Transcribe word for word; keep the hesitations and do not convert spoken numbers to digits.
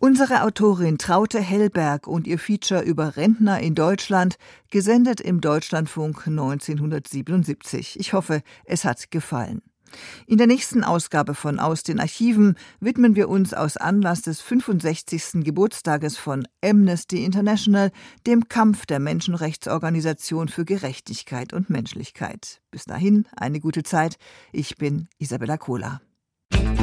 Unsere Autorin Traute Hellberg und ihr Feature über Rentner in Deutschland, gesendet im Deutschlandfunk neunzehnhundertsiebenundsiebzig. Ich hoffe, es hat gefallen. In der nächsten Ausgabe von Aus den Archiven widmen wir uns aus Anlass des fünfundsechzigsten Geburtstages von Amnesty International dem Kampf der Menschenrechtsorganisation für Gerechtigkeit und Menschlichkeit. Bis dahin eine gute Zeit. Ich bin Isabella Kohler.